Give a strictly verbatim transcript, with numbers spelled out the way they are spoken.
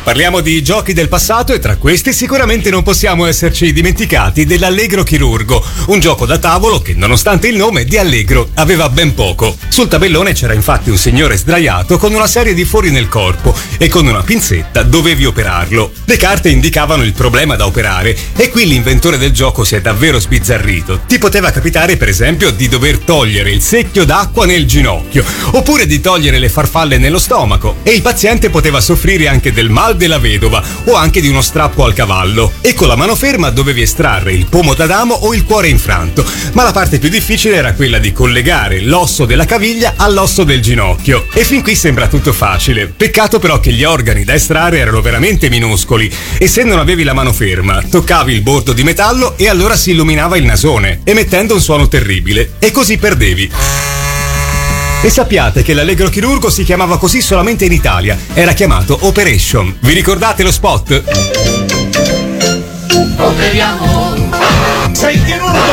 Parliamo di giochi del passato e tra questi sicuramente non possiamo esserci dimenticati dell'Allegro Chirurgo, un gioco da tavolo che nonostante il nome di Allegro aveva ben poco. Sul tabellone c'era infatti un signore sdraiato con una serie di fori nel corpo e con una pinzetta dovevi operarlo. Le carte indicavano il problema da operare e qui l'inventore del gioco si è davvero sbizzarrito. Ti poteva capitare per esempio di dover togliere il secchio d'acqua nel ginocchio oppure di togliere le farfalle nello stomaco e il paziente poteva soffrire anche del mal della vedova o anche di uno strappo al cavallo e con la mano ferma dovevi estrarre il pomo d'Adamo o il cuore infranto, ma la parte più difficile era quella di collegare l'osso della caviglia all'osso del ginocchio e fin qui sembra tutto facile. Peccato però che gli organi da estrarre erano veramente minuscoli e se non avevi la mano ferma toccavi il bordo di metallo e allora si illuminava il nasone emettendo un suono terribile e così perdevi. E sappiate che l'Allegro Chirurgo si chiamava così solamente in Italia, era chiamato Operation. Vi ricordate lo spot? Operiamo, sai che non